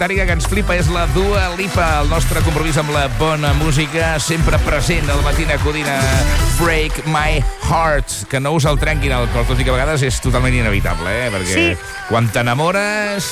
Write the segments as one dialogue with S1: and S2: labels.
S1: Tàriga, que ens flipa, és la Dua Lipa, el nostre compromís amb la bona música, sempre present al Matina Codina. Break My Heart, que no us el trenquin al cor, tot i que a vegades és totalment inevitable, perquè quan t'enamores,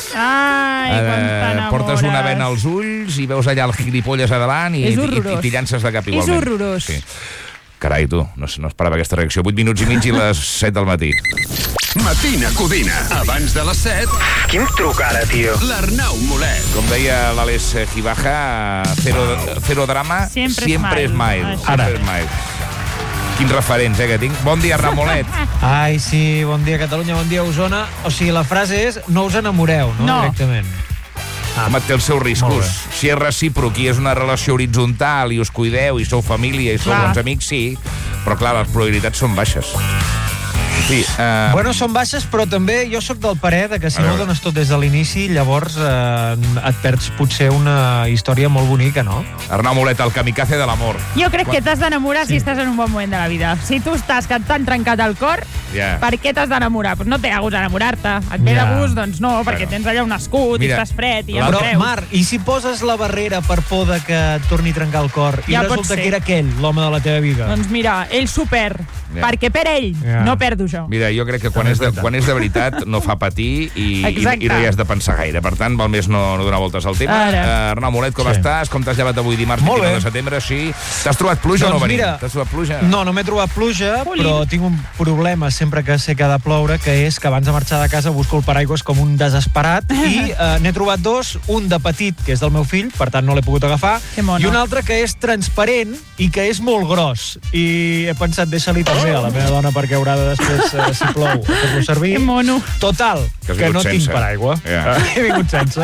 S1: portes una vena als ulls i veus allà el gilipolles a davant i t'hi llances de cap igualment.
S2: És horrorós.
S1: Sí. Carai, tu, no esperava aquesta reacció. 8 minuts i mig i les 7 del matí.
S3: Matina Codina. Abans de les 7...
S4: Qui em truca ara, tio?
S3: L'Arnau Molet.
S1: Com deia l'Àlex Gibaja, cero drama, siempre smile. Quins referents, que tinc. Bon dia, Arnau Molet.
S5: Ai, sí, bon dia, Catalunya, bon dia, Osona. O sigui, la frase és, no us enamoreu, no? Directament.
S1: Home, té els seus riscos. Si és recíproc i és una relació horitzontal i us cuideu i sou família i sou bons amics, sí. Però, clar, les probabilitats són baixes. Sí,
S5: Bueno, són baixes, però també jo sóc del parer que si no ho dones tot des de l'inici, llavors et perds potser una història molt bonica, no?
S1: Arnau Molet, el kamikaze de l'amor.
S2: Jo crec que t'has d'enamorar si estàs en un bon moment de la vida. Si tu estàs que t'han trencat el cor, per què t'has d'enamorar? Pues no té gust enamorar-te. Et ve de gust? Doncs no, perquè tens allà un escut i estàs fred i ja no creus.
S5: Però, Marc, i si poses la barrera per por de que et torni a trencar el cor i resulta que era aquell, l'home de la teva vida?
S2: Doncs mira, ell s'ho perd, perquè per ell no perdo jo.
S1: Mira, jo crec que quan és de veritat no fa patir i no hi has de pensar gaire. Per tant, val més no donar voltes al tema. Arnau Molet, com estàs? Com t'has llevat avui dimarts 29 de setembre? Sí. T'has trobat pluja o no venint? T'has trobat pluja?
S5: No m'he trobat pluja, però tinc un problema sempre que sé que ha de ploure, que és que abans de marxar de casa busco el paraigües com un desesperat i n'he trobat dos, un de petit, que és del meu fill, per tant no l'he pogut agafar, i un altre que és transparent i que és molt gros. I he pensat, deixa-li també a la meva dona perquè haurà de després, si plou, fer-lo servir.
S2: Que mono.
S5: Total, que no tinc paraigua. He vingut sense.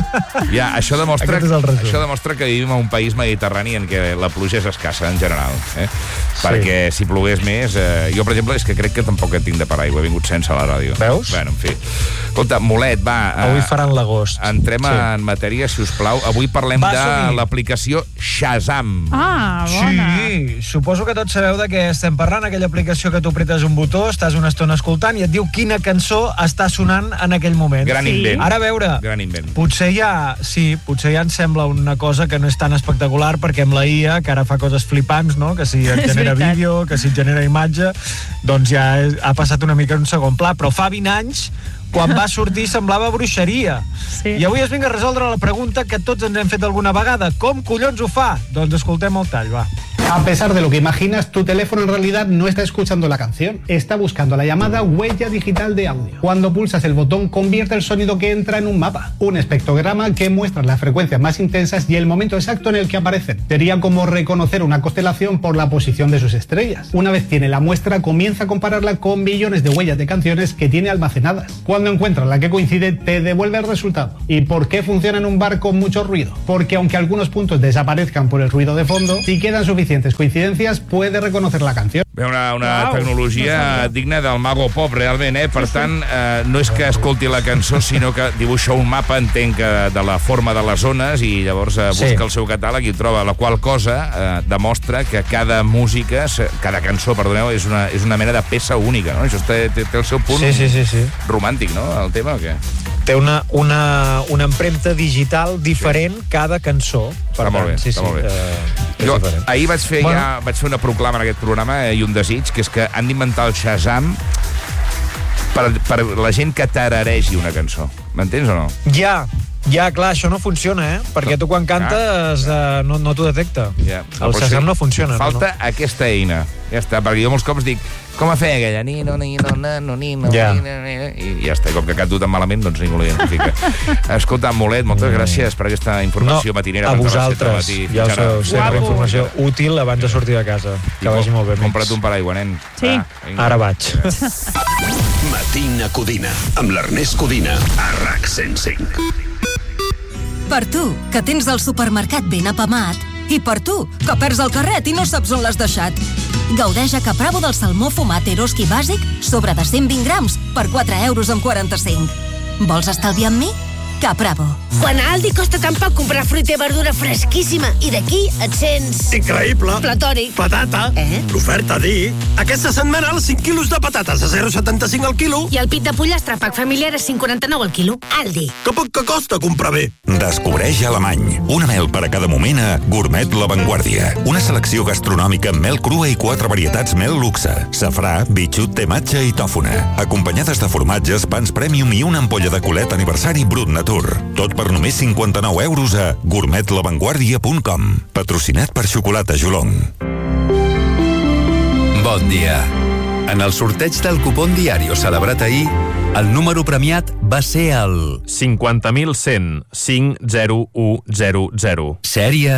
S1: Això demostra que vivim en un país mediterrani en què la pluja és escassa, en general. Perquè si plogués més... Jo, per exemple, és que crec que tampoc tinc de paraigua. He vingut sense a la ràdio.
S5: Veus?
S1: Bueno, en fi. Escolta, Molet, va...
S5: Avui faran l'agost.
S1: Entrem en matèria, si us plau. Avui parlem de l'aplicació Shazam.
S2: Ah, bona.
S5: Sí, suposo que tots sabeu de què estem parlant. Aquella aplicació que tu apretes un botó, estàs una estona escoltant i et diu quina cançó està sonant en aquell moment.
S1: Gran invent.
S5: Ara, a veure, potser ja ens sembla una cosa que no és tan espectacular, perquè amb la IA, que ara fa coses flipants, no? Que si et genera vídeo, que si et genera imatge, doncs ja ha passat una mica en un segon pla, però fa 20 anys quan va sortir semblava bruixeria. I avui es vinga a resoldre la pregunta que tots ens hem fet alguna vegada. Com collons ho fa? Doncs escoltem el tall, va.
S6: A pesar de lo que imaginas, tu teléfono en realidad no está escuchando la canción, está buscando la llamada huella digital de audio. Cuando pulsas el botón, convierte el sonido que entra en un mapa, un espectrograma que muestra las frecuencias más intensas y el momento exacto en el que aparecen. Sería como reconocer una constelación por la posición de sus estrellas. Una vez tiene la muestra, comienza a compararla con millones de huellas de canciones que tiene almacenadas. Cuando encuentra la que coincide, te devuelve el resultado. ¿Y por qué funciona en un bar con mucho ruido? Porque aunque algunos puntos desaparezcan por el ruido de fondo, si quedan suficientes coincidències, puede reconocer la canció.
S1: Una tecnologia digna del mago pop, realment, Per tant, no és que escolti la cançó, sinó que dibuixa un mapa, entenc, de la forma de les zones, i llavors busca el seu catàleg i troba, la qual cosa demostra que cada cançó, és una mena de peça única, no? Això té el seu punt romàntic, no?, el tema, o què?
S5: Té una empremta digital diferent cada cançó.
S1: Està molt bé. Jo ahir vaig fer una proclama en aquest programa i un desig, que és que han d'inventar el Shazam per la gent que tararegi una cançó. M'entens o no?
S5: Ja, clar, això no funciona, perquè tu quan cantes no t'ho detecta. El Shazam no funciona.
S1: Falta aquesta eina. Ja està, perquè jo molts cops dic com a fer aquella? Nino, i ja està, i com que canto tan malament, doncs ningú l'identifica. Escolta, Molet, moltes gràcies per aquesta informació matinera.
S5: A vosaltres, ja ho sabeu, sempre informació útil abans de sortir de casa. Que vagi molt bé, amics.
S1: Compra't un paraigua, nen.
S2: Sí.
S5: Ara vaig.
S3: Matina Codina, amb l'Ernest Codina, a RAC 105.
S7: Per tu, que tens el supermercat ben apamat, i per tu, que perds el carret i no saps on l'has deixat. Gaudeix a Capravo del salmó fumat Eroski bàsic sobre de 120 grams per 4,45 €. Vols estalviar amb mi? Capravo.
S4: Quan a Aldi costa tan poc comprar fruita i verdura fresquíssima i d'aquí et sents...
S8: Increïble.
S4: Platòric.
S8: Patata. L'oferta dir. Aquesta setmana els 5 quilos de patates a 0,75 al quilo.
S4: I el pit de pollastre pack familiar a 5,49 al quilo. Aldi.
S8: Que poc que costa comprar bé.
S9: Descobreix Alemany. Una mel per a cada moment a Gourmet La Vanguardia. Una selecció gastronòmica amb mel crua i 4 varietats mel luxe. Safrà, bitxut, tematge i tòfona. Acompanyades de formatges, pans premium i una ampolla de colet aniversari Brut Natur. Tot per només 59 euros a gourmetlavanguardia.com. Patrocinat per Xocolata Jolong.
S10: Bon dia. En el sorteig del cupón Diario celebrat ahir, el número premiat va ser el 50.100-50100. Sèrie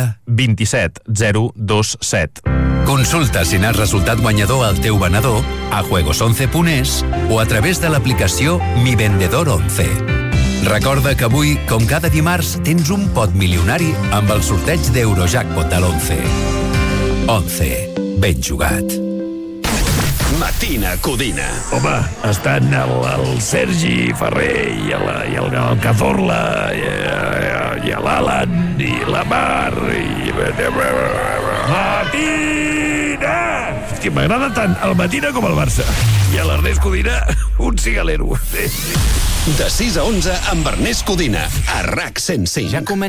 S10: 27027. Consulta si n'has resultat guanyador al teu venedor a juegos11.es o a través de l'aplicació Mi Vendedor 11. Recorda que avui, com cada dimarts, tens un pot milionari amb el sorteig d'Eurojackpot de l'11. 11. Ben jugat.
S3: Matina Codina.
S11: Home, estan el Sergi Ferrer i el Cazorla i l'Alan i la Mar i... Matina! És que m'agrada tant el Matina com el Barça. I a l'Ernest Codina, un cigalero.
S3: De 6 a 11 amb Ernest Codina, a RAC 105.